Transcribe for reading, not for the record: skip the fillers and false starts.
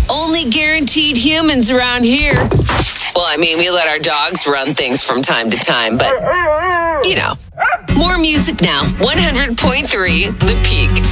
only guaranteed humans around here. Well, I mean, we let our dogs run things from time to time, but, you know. More music now. 100.3 The Peak.